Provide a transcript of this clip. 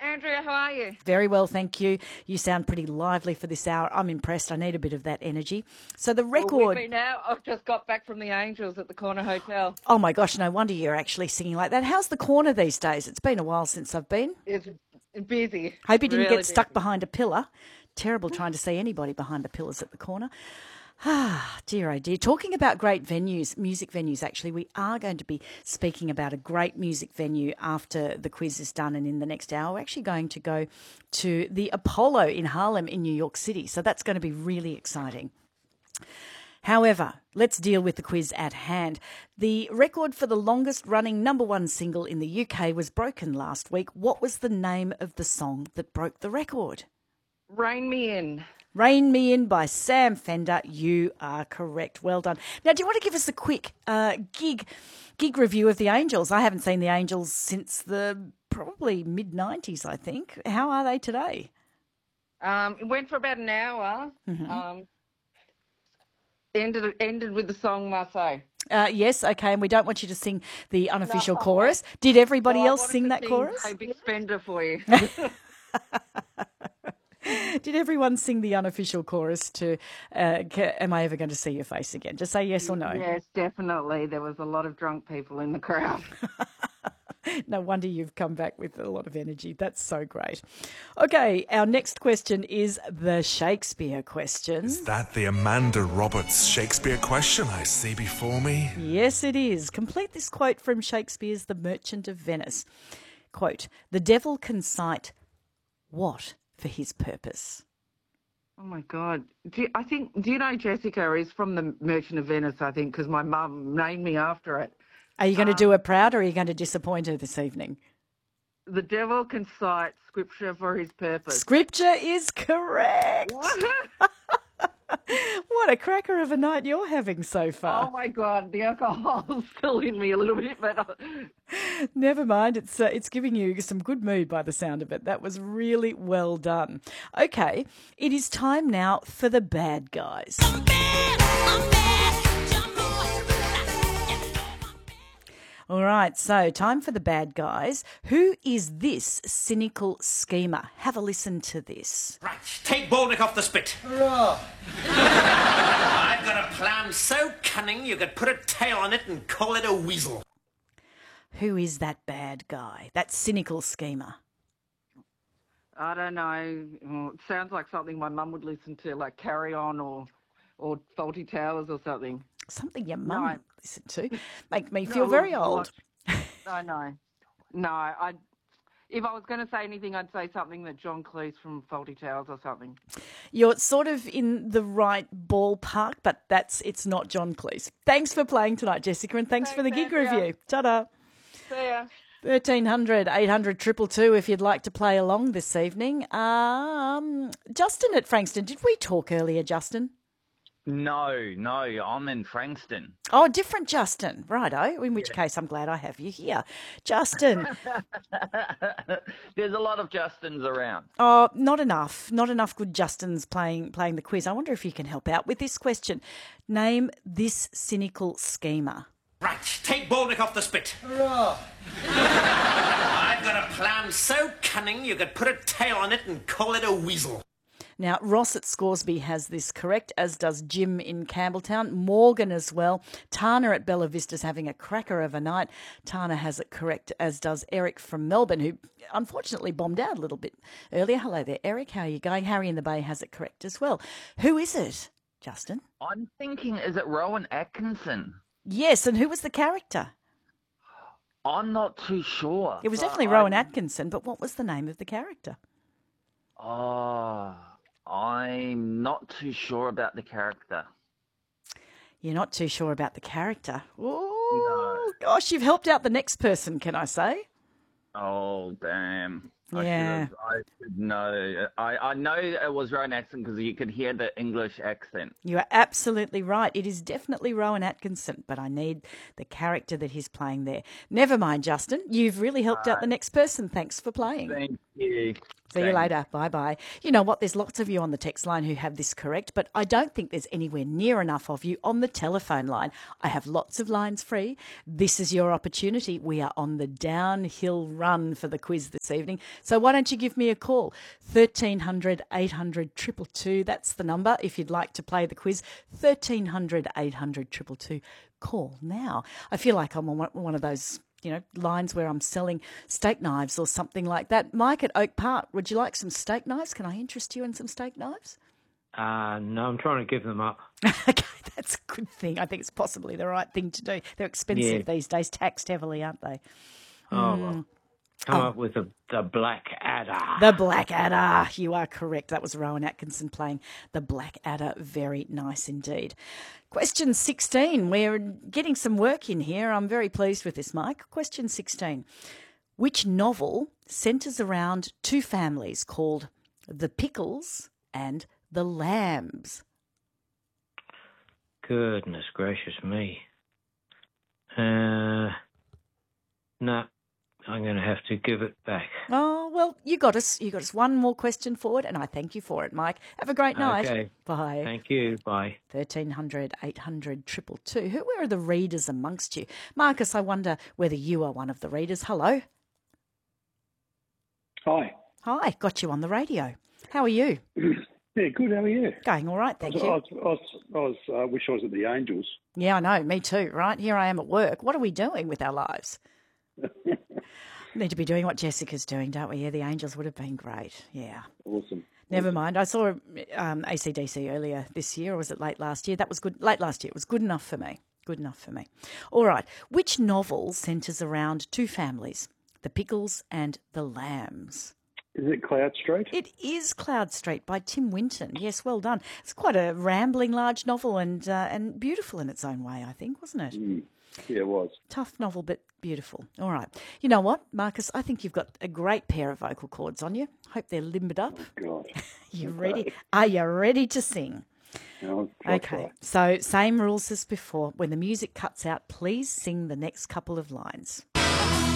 Andrea. How are you? Very well, thank you. You sound pretty lively for this hour. I'm impressed. I need a bit of that energy. So the record... Well, we've been out. I've just got back from the Angels at the Corner Hotel. Oh, my gosh, no wonder you're actually singing like that. How's the Corner these days? It's been a while since I've been. It's busy. Hope you didn't Really get stuck busy. behind a pillar. Terrible trying to see anybody behind the pillars at the corner. Ah, dear, oh dear. Talking about great venues, music venues, actually, we are going to be speaking about a great music venue after the quiz is done and in the next hour. We're actually going to go to the Apollo in Harlem in New York City. So that's going to be really exciting. However, let's deal with the quiz at hand. The record for the longest running number one single in the UK was broken last week. What was the name of the song that broke the record? Rain me in. Rain Me In by Sam Fender. You are correct. Well done. Now, do you want to give us a quick gig review of the Angels? I haven't seen the Angels since the probably mid-90s, I think. How are they today? It went for about an hour. Ended with the song Marseille. Yes, okay, and we don't want you to sing the unofficial chorus. Did everybody else sing that chorus? A big spender for you. Did everyone sing the unofficial chorus to Am I Ever Going to See Your Face Again? Just say yes or no. Yes, definitely. There was a lot of drunk people in the crowd. No wonder you've come back with a lot of energy. That's so great. Okay, our next question is the Shakespeare question. Is that the Amanda Roberts Shakespeare question I see before me? Yes, it is. Complete this quote from Shakespeare's The Merchant of Venice. Quote, "The devil can cite what for his purpose?" Oh, my God. Do you know Jessica is from the Merchant of Venice, I think, because my mum named me after it. Are you going to do her proud or are you going to disappoint her this evening? The devil can cite scripture for his purpose. Scripture is correct. What? What a cracker of a night you're having so Oh, far. my God. The alcohol's still in me a little bit, but... Never mind, it's giving you some good mood by the sound of it. That was really well done. Okay, it is time now for the bad guys. All right, so time for the bad guys. Who is this cynical schemer? Have a listen to this. Right, take Baldock off the spit. Hurrah! I've got a plan so cunning you could put a tail on it and call it a weasel. Who is that bad guy, that cynical schemer? I don't know. It sounds like something my mum would listen to, like Carry On or Faulty Towers or something. Something your mum No. listened to. Make me feel very old. I know. No, if I was going to say anything, I'd say something that John Cleese from Faulty Towers or something. You're sort of in the right ballpark, but it's not John Cleese. Thanks for playing tonight, Jessica, and thanks for the gig Andrea. review. Ta-da. See ya. 1300 800 222 if you'd like to play along this evening. Justin at Frankston. Did we talk earlier, Justin? No, I'm in Frankston. Oh, different Justin. Righto. In which case, I'm glad I have you here. Justin. There's a lot of Justins around. Oh, not enough. Not enough good Justins playing the quiz. I wonder if you can help out with this question. Name this cynical schemer. Right, take Baldock off the spit. Hurrah! I've got a plan so cunning you could put a tail on it and call it a weasel. Now, Ross at Scoresby has this correct, as does Jim in Campbelltown, Morgan as well. Tana at Bella Vista's having a cracker of a night. Tana has it correct, as does Eric from Melbourne, who unfortunately bombed out a little bit earlier. Hello there, Eric. How are you going? Harry in the Bay has it correct as well. Who is it, Justin? I'm thinking, is it Rowan Atkinson? Yes, and who was the character? I'm not too sure. It was definitely Rowan Atkinson, but what was the name of the character? Oh, I'm not too sure about the character. You're not too sure about the character? No. Oh, gosh, you've helped out the next person, can I say? Oh, damn. Yeah. I should know. I know it was Rowan Atkinson because you could hear the English accent. You are absolutely right. It is definitely Rowan Atkinson, but I need the character that he's playing there. Never mind, Justin. You've really helped out the next person. Thanks for playing. Thank you. See you later. Bye-bye. You know what? There's lots of you on the text line who have this correct, but I don't think there's anywhere near enough of you on the telephone line. I have lots of lines free. This is your opportunity. We are on the downhill run for the quiz this evening. So why don't you give me a call? 1300 800 222. That's the number if you'd like to play the quiz. 1300 800 222. Call now. I feel like I'm on one of those, lines where I'm selling steak knives or something like that. Mike at Oak Park, would you like some steak knives? Can I interest you in some steak knives? No, I'm trying to give them up. Okay, that's a good thing. I think it's possibly the right thing to do. They're expensive these days, taxed heavily, aren't they? Oh, well. Come up with the Black Adder. The Black Adder. You are correct. That was Rowan Atkinson playing the Black Adder. Very nice indeed. Question 16. We're getting some work in here. I'm very pleased with this, Mike. Question 16. Which novel centres around two families called the Pickles and the Lambs? Goodness gracious me. No. I'm going to have to give it back. Oh, well, you got us. You got us one more question forward, and I thank you for it, Mike. Have a great night. Okay. Bye. Thank you. Bye. 1300 800 222. Where are the readers amongst you? Marcus, I wonder whether you are one of the readers. Hello. Hi. Hi, got you on the radio. How are you? Yeah, good. How are you? Going all right, thank you. I wish I was at the Angels. Yeah, I know. Me too, right? Here I am at work. What are we doing with our lives? Need to be doing what Jessica's doing, don't we? Yeah, the Angels would have been great. Yeah. Awesome. Never mind. I saw AC/DC earlier this year, or was it late last year? That was good. Late last year. It was good enough for me. Good enough for me. All right. Which novel centres around two families, the Pickles and the Lambs? Is it Cloud Street? It is Cloud Street by Tim Winton. Yes, well done. It's quite a rambling, large novel and beautiful in its own way, I think, wasn't it? Mm. Yeah, it was. Tough novel, but beautiful. All right. You know what, Marcus? I think you've got a great pair of vocal cords on you. Hope they're limbered up. Oh, God. You ready? Are you ready to sing? No, Okay. So same rules as before. When the music cuts out, please sing the next couple of lines.